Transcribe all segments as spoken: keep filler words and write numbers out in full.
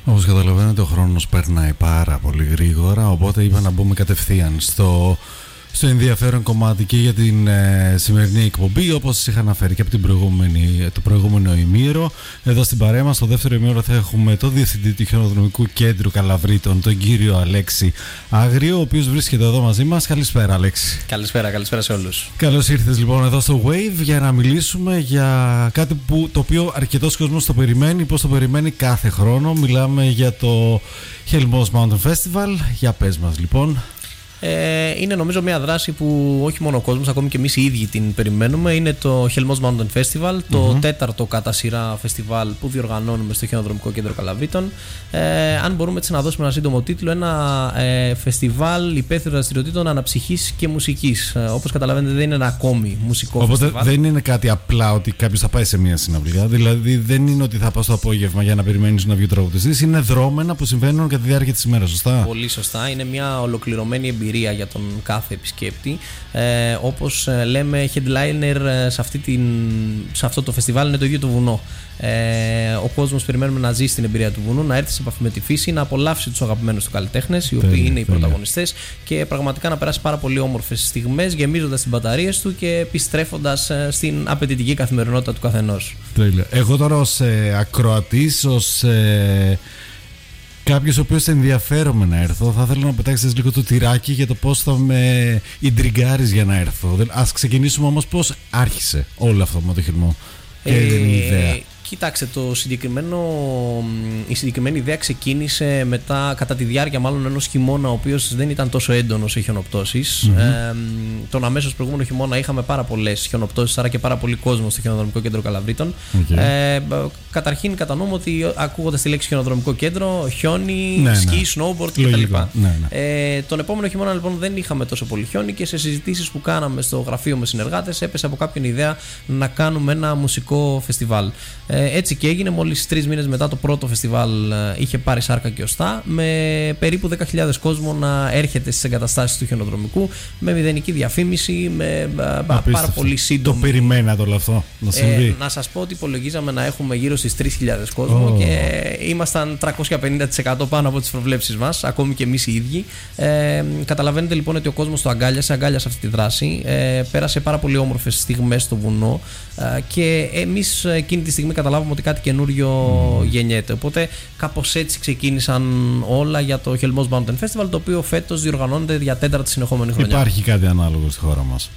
Όπως καταλαβαίνετε, ο χρόνος περνάει πάρα πολύ γρήγορα, οπότε είπα να μπούμε κατευθείαν στο, στο ενδιαφέρον κομμάτι και για την ε, σημερινή εκπομπή. Όπως σας είχα αναφέρει και από την προηγούμενη, το προηγούμενο ημίωρο, εδώ στην παρέα μας, στο δεύτερο ημίωρο θα έχουμε το Διευθυντή του Χιονοδρομικού Κέντρου Καλαβρίτων, τον κύριο Αλέξη Άγριο, ο οποίος βρίσκεται εδώ μαζί μας. Καλησπέρα, Αλέξη. Καλησπέρα, καλησπέρα σε όλους. Καλώς ήρθες λοιπόν εδώ στο Wave για να μιλήσουμε για κάτι που, το οποίο αρκετός κόσμος το περιμένει, πώς το περιμένει κάθε χρόνο. Μιλάμε για το Helmos Mountain Festival. Για πες μας λοιπόν. Ε, είναι νομίζω μια δράση που όχι μόνο ο κόσμος, ακόμη και εμείς οι ίδιοι την περιμένουμε. Είναι το Helmos Mountain Festival, το mm-hmm. τέταρτο κατά σειρά φεστιβάλ που διοργανώνουμε στο Χιονοδρομικό Κέντρο Καλαβρίτων. Ε, αν μπορούμε έτσι να δώσουμε ένα σύντομο τίτλο, ένα ε, φεστιβάλ υπαίθριων δραστηριοτήτων αναψυχής και μουσικής. Ε, όπως καταλαβαίνετε, δεν είναι ένα ακόμη μουσικό Οπότε φεστιβάλ. Δεν είναι κάτι απλά ότι κάποιος θα πάει σε μια συναυλία. Δηλαδή δεν είναι ότι θα πας το απόγευμα για να περιμένεις να βγει ο τραγουδιστής. Είναι δρόμενα που συμβαίνουν κατά τη διάρκεια της ημέρας, σωστά? Πολύ σωστά. Είναι μια ολοκληρωμένη εμπειρία για τον κάθε επισκέπτη. Ε, όπως λέμε, headliner σε, αυτή την, σε αυτό το φεστιβάλ είναι το ίδιο το βουνό. Ε, ο κόσμος περιμένουμε να ζήσει την εμπειρία του βουνού, να έρθει σε επαφή με τη φύση, να απολαύσει τους αγαπημένους του καλλιτέχνες, οι οποίοι τέλει, είναι οι τέλει. πρωταγωνιστές, και πραγματικά να περάσει πάρα πολύ όμορφες στιγμές, γεμίζοντας τις μπαταρίες του και επιστρέφοντας στην απαιτητική καθημερινότητα του καθενός. Τέλεια. Εγώ τώρα ως ε, ακροατής, ως ε, κάποιος ο οποίος ενδιαφέρομαι να έρθω, θα ήθελα να πετάξεις λίγο το τυράκι για το πώς θα με ιντριγκάρεις για να έρθω. Ας ξεκινήσουμε όμως πώς άρχισε όλο αυτό με το Χελμό. Ποια ε, ήταν η ιδέα? Κοίταξε, το συγκεκριμένο, η συγκεκριμένη ιδέα ξεκίνησε μετά, κατά τη διάρκεια μάλλον ενός χειμώνα, ο οποίος δεν ήταν τόσο έντονος σε χιονοπτώσεις. Mm-hmm. Ε, τον αμέσως προηγούμενο χειμώνα είχαμε πάρα πολλές χιονοπτώσεις, άρα και πάρα πολύ κόσμο στο Χιονοδρομικό Κέντρο Καλαβρίτων. Okay. Ε, καταρχήν κατανοούμε ότι ακούγοντας τη λέξη Χιονοδρομικό Κέντρο, χιόνι, ναι, σκι, ναι. snowboard κτλ. Ναι, ναι. ε, τον επόμενο χειμώνα λοιπόν δεν είχαμε τόσο πολύ χιόνι και σε συζητήσεις που κάναμε στο γραφείο με συνεργάτες έπεσε από κάποιον ιδέα να κάνουμε ένα μουσικό φεστιβάλ. Έτσι και έγινε, μόλις τρεις μήνες μετά το πρώτο φεστιβάλ είχε πάρει σάρκα και οστά, με περίπου δέκα χιλιάδες κόσμο να έρχεται στις εγκαταστάσεις του Χιονοδρομικού, με μηδενική διαφήμιση, με Απίστευτο. πάρα πολύ σύντομη. Το περιμένατε όλο αυτό να συμβεί? Ε, να σας πω ότι υπολογίζαμε να έχουμε γύρω στις τρεις χιλιάδες κόσμο oh. και ήμασταν τριακόσια πενήντα τοις εκατό πάνω από τις προβλέψεις μας, ακόμη και εμείς οι ίδιοι. Ε, καταλαβαίνετε λοιπόν ότι ο κόσμος το αγκάλιασε, αγκάλιασε αυτή τη δράση, ε, πέρασε πάρα πολύ όμορφες στιγμές στο βουνό ε, και εμείς εκείνη τη στιγμή καταλάβαμε ότι κάτι καινούριο mm. γεννιέται. Οπότε κάπως έτσι ξεκίνησαν όλα για το Helmos Mountain Festival, το οποίο φέτος διοργανώνεται για τέταρτη συνεχόμενη χρονιά. Υπάρχει κάτι ανάλογο στη χώρα μας?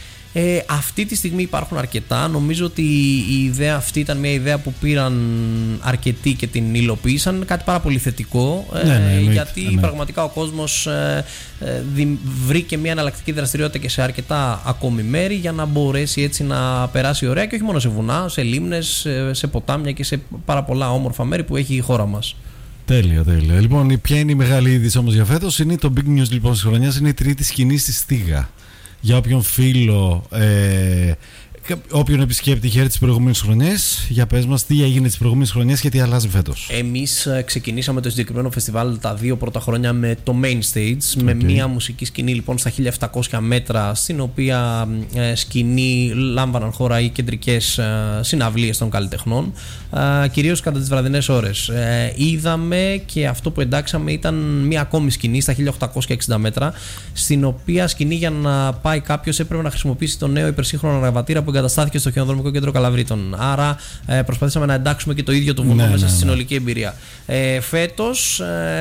Ε, αυτή τη στιγμή υπάρχουν αρκετά. Νομίζω ότι η ιδέα αυτή ήταν μια ιδέα που πήραν αρκετοί και την υλοποίησαν. Κάτι πάρα πολύ θετικό, ε, ναι, ναι, γιατί ναι. πραγματικά ο κόσμος ε, ε, δι, βρήκε μια εναλλακτική δραστηριότητα και σε αρκετά ακόμη μέρη για να μπορέσει έτσι να περάσει ωραία, και όχι μόνο σε βουνά, σε λίμνες, σε ποτάμια και σε πάρα πολλά όμορφα μέρη που έχει η χώρα μας. Τέλεια, τέλεια. Λοιπόν, ποια είναι η μεγάλη είδηση όμως για φέτος? Είναι το big news λοιπόν της χρονιάς, είναι η τρίτη σκηνή στη Στίγα. Για όποιον φίλο, ε, όποιον επισκέπτη χαίρει τις προηγούμενες χρονιές, για πες μας τι έγινε τις προηγούμενες χρονιές και τι αλλάζει φέτος. Εμείς ξεκινήσαμε το συγκεκριμένο φεστιβάλ τα δύο πρώτα χρόνια με το main stage, okay. με μια μουσική σκηνή λοιπόν στα χίλια επτακόσια μέτρα, στην οποία ε, σκηνή λάμβαναν χώρα οι κεντρικές ε, συναυλίες των καλλιτεχνών, ε, κυρίως κατά τις βραδινές ώρες. Ε, είδαμε, και αυτό που εντάξαμε ήταν μια ακόμη σκηνή στα χίλια οκτακόσια εξήντα μέτρα, στην οποία σκηνή για να πάει κάποιος έπρεπε να χρησιμοποιήσει το νέο υπερσύγχρονο αναβατήρα που εγκαταστάθηκε στο Χιονοδρομικό Κέντρο Καλαβρίτων. Άρα ε, προσπαθήσαμε να εντάξουμε και το ίδιο το βουνό ναι, μέσα ναι, ναι. στη συνολική εμπειρία. Ε, φέτος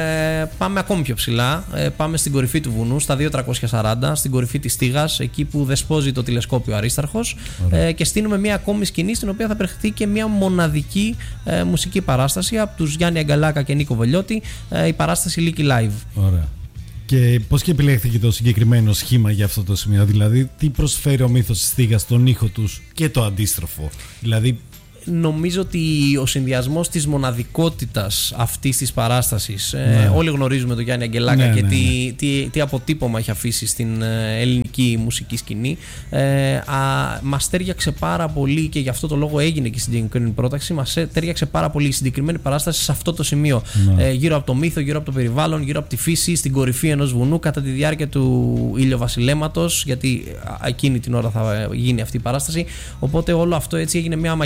ε, πάμε ακόμη πιο ψηλά. Ε, πάμε στην κορυφή του βουνού, στα δύο χιλιάδες τριακόσια σαράντα, στην κορυφή της Στίγας, εκεί που δεσπόζει το τηλεσκόπιο Αρίσταρχος. Ε, και στείλουμε μια ακόμη σκηνή, στην οποία θα παιχτεί και μια μοναδική ε, μουσική παράσταση από τους Γιάννη Αγκαλάκα και Νίκο Βελιώτη, ε, η παράσταση Λίκη Live. Ωραία. Και πώς και επιλέχθηκε το συγκεκριμένο σχήμα για αυτό το σημείο? Δηλαδή, τι προσφέρει ο μύθος της Στίγας στον ήχο τους και το αντίστροφο? Δηλαδή, νομίζω ότι ο συνδυασμός της μοναδικότητας αυτής της παράστασης, ναι. ε, όλοι γνωρίζουμε τον Γιάννη Αγγελάκα ναι, και ναι, ναι. Τι, τι, τι αποτύπωμα έχει αφήσει στην ελληνική μουσική σκηνή, ε, α, μας τέριαξε πάρα πολύ, και γι' αυτό το λόγο έγινε και η συγκεκριμένη πρόταξη. Μας τέριαξε πάρα πολύ η συγκεκριμένη παράσταση σε αυτό το σημείο, ναι. ε, γύρω από το μύθο, γύρω από το περιβάλλον, γύρω από τη φύση, στην κορυφή ενός βουνού κατά τη διάρκεια του ηλιοβασιλέματος, γιατί εκείνη την ώρα θα γίνει αυτή η παράσταση. Οπότε όλο αυτό έτσι έγινε μια μαγική εικόνα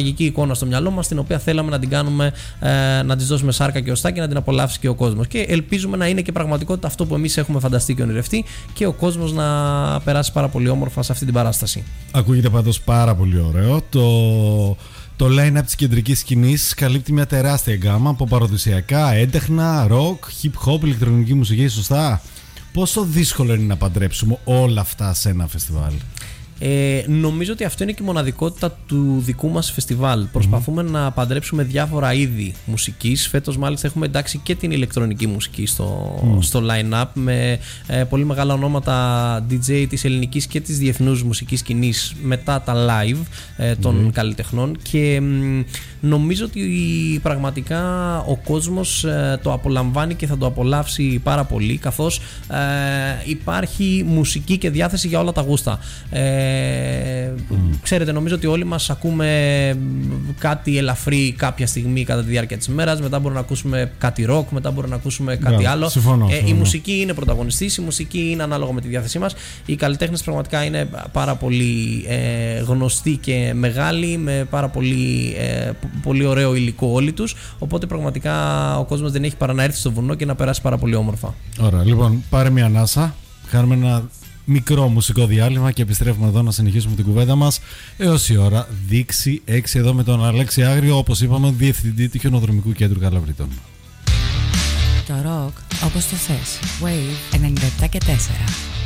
εικόνα στο μυαλό μας, την οποία θέλαμε να την κάνουμε, ε, να της δώσουμε σάρκα και οστά και να την απολαύσει και ο κόσμος. Και ελπίζουμε να είναι και πραγματικότητα αυτό που εμείς έχουμε φανταστεί και ονειρευτεί και ο κόσμος να περάσει πάρα πολύ όμορφα σε αυτή την παράσταση. Ακούγεται πάντως πάρα πολύ ωραίο. Το, το line-up της κεντρικής σκηνής καλύπτει μια τεράστια γκάμα από παραδοσιακά έντεχνα, rock, hip-hop, ηλεκτρονική μουσική, σωστά. Πόσο δύσκολο είναι να παντρέψουμε όλα αυτά σε ένα φεστιβάλ? Ε, νομίζω ότι αυτό είναι και η μοναδικότητα του δικού μας φεστιβάλ. Mm-hmm. Προσπαθούμε να παντρέψουμε διάφορα είδη μουσικής. Φέτος μάλιστα έχουμε εντάξει και την ηλεκτρονική μουσική στο, mm. στο line-up με ε, πολύ μεγάλα ονόματα ντι τζέι της ελληνικής και της διεθνούς μουσικής σκηνής μετά τα live ε, των mm. καλλιτεχνών, και μ, νομίζω ότι πραγματικά ο κόσμος ε, το απολαμβάνει και θα το απολαύσει πάρα πολύ, καθώς ε, υπάρχει μουσική και διάθεση για όλα τα γούστα. Ε, Mm. Ξέρετε, νομίζω ότι όλοι μας ακούμε κάτι ελαφρύ κάποια στιγμή κατά τη διάρκεια της ημέρας. Μετά μπορούμε να ακούσουμε κάτι rock, μετά μπορούμε να ακούσουμε κάτι yeah, άλλο. Συμφωνώ, ε, συμφωνώ. Η μουσική είναι πρωταγωνιστής, η μουσική είναι ανάλογα με τη διάθεσή μας. Οι καλλιτέχνες πραγματικά είναι πάρα πολύ ε, γνωστοί και μεγάλοι, με πάρα πολύ, ε, πολύ ωραίο υλικό όλοι τους. Οπότε πραγματικά ο κόσμος δεν έχει παρά να έρθει στο βουνό και να περάσει πάρα πολύ όμορφα. Ωραία, λοιπόν, πάρε μια ανάσα. Κάνουμε ένα μικρό μουσικό διάλειμμα και επιστρέφουμε εδώ να συνεχίσουμε την κουβέντα μας έως η ώρα Δείξη έξι, εδώ με τον Αλέξη Άγριο, όπως είπαμε, Διευθυντή του Χιονοδρομικού Κέντρου Καλαβρίτων. Το ροκ όπως το θες. Wave ενενήντα επτά και τέσσερα.